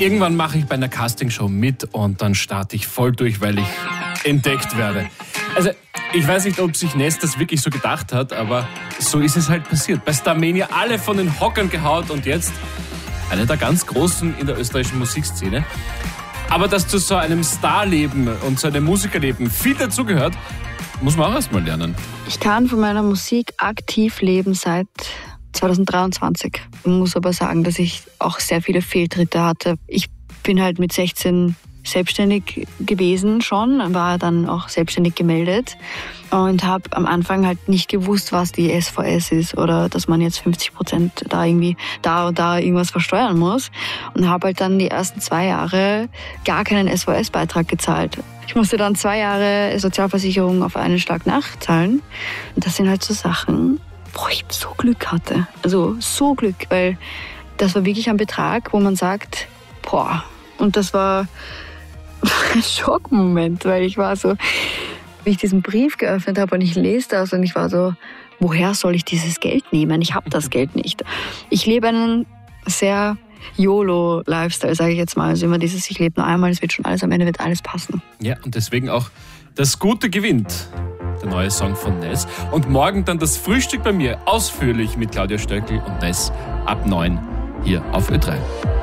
Irgendwann mache ich bei einer Castingshow mit und dann starte ich voll durch, weil ich entdeckt werde. Also, ich weiß nicht, ob sich Ness das wirklich so gedacht hat, aber so ist es halt passiert. Bei Starmania alle von den Hockern gehaut und jetzt einer der ganz Großen in der österreichischen Musikszene. Aber dass zu so einem Starleben und zu einem Musikerleben viel dazugehört, muss man auch erst mal lernen. Ich kann von meiner Musik aktiv leben seit 2023. Ich muss aber sagen, dass ich auch sehr viele Fehltritte hatte. Ich bin halt mit 16 selbstständig gewesen schon, war dann auch selbstständig gemeldet und habe am Anfang halt nicht gewusst, was die SVS ist oder dass man jetzt 50% da irgendwie da und da irgendwas versteuern muss und habe halt dann die ersten 2 Jahre gar keinen SVS-Beitrag gezahlt. Ich musste dann 2 Jahre Sozialversicherung auf einen Schlag nachzahlen und das sind halt so Sachen, wo ich so Glück hatte. Also so Glück, weil das war wirklich ein Betrag, wo man sagt, boah, und das war ein Schockmoment, weil ich war so, wie ich diesen Brief geöffnet habe und ich lese das und ich war so, woher soll ich dieses Geld nehmen? Ich habe das Geld nicht. Ich lebe einen sehr YOLO-Lifestyle, sage ich jetzt mal. Also immer dieses, ich lebe nur einmal, es wird schon alles, am Ende wird alles passen. Ja, und deswegen auch das Gute gewinnt. Der neue Song von Ness. Und morgen dann das Frühstück bei mir, ausführlich mit Claudia Stöckl und Ness ab 9 hier auf Ö3.